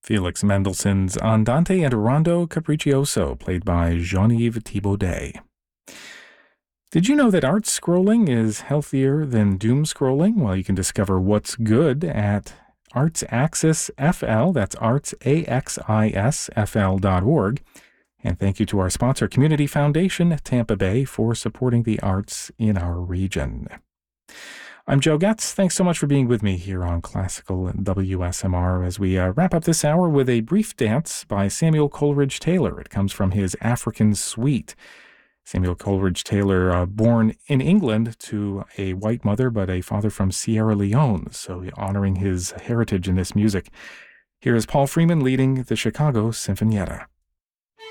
Felix Mendelssohn's Andante and Rondo Capriccioso, played by Jean-Yves Thibaudet. Did you know that art scrolling is healthier than doom scrolling? Well, you can discover what's good at Arts Axis FL. That's artsaxisfl.org. And thank you to our sponsor, Community Foundation, Tampa Bay, for supporting the arts in our region. I'm Joe Getz. Thanks so much for being with me here on Classical WSMR as we wrap up this hour with a brief dance by Samuel Coleridge Taylor. It comes from his African Suite. Samuel Coleridge Taylor, born in England to a white mother, but a father from Sierra Leone, so honoring his heritage in this music. Here is Paul Freeman leading the Chicago Sinfonietta.